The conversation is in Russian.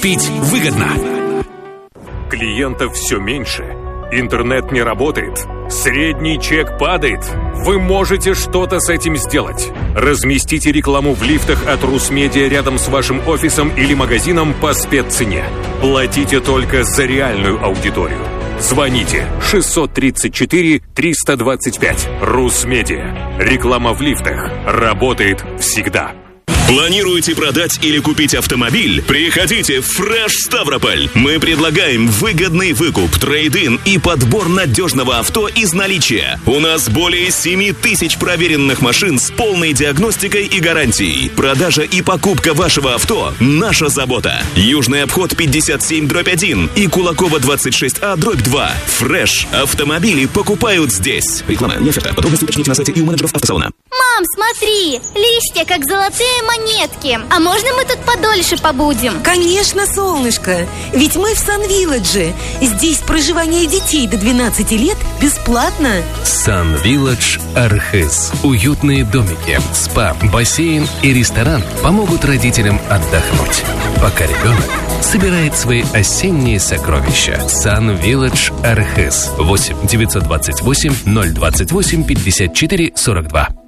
Купить выгодно. Клиентов все меньше. Интернет не работает. Средний чек падает. Вы можете что-то с этим сделать. Разместите рекламу в лифтах от Русмедиа рядом с вашим офисом или магазином по спеццене. Платите только за реальную аудиторию. Звоните 634-325. Русмедиа. Реклама в лифтах работает всегда. Планируете продать или купить автомобиль? Приходите в Fresh Ставрополь. Мы предлагаем выгодный выкуп, трейд-ин и подбор надежного авто из наличия. У нас более 7000 проверенных машин с полной диагностикой и гарантией. Продажа и покупка вашего авто – наша забота. Южный обход 57/1 и Кулакова 26А/2. Fresh. Автомобили покупают здесь. Реклама не оферта. Подробности уточните на сайте и у менеджеров автосалона. Мам, смотри, листья как золотые монетки. А можно мы тут подольше побудем? Конечно, солнышко. Ведь мы в Сан-Вилладже. Здесь проживание детей до 12 лет бесплатно. Сан-Вилладж Архыз. Уютные домики, спа, бассейн и ресторан помогут родителям отдохнуть, пока ребенок собирает свои осенние сокровища. Сан-Вилладж Архыз. 8 928 028 54 42.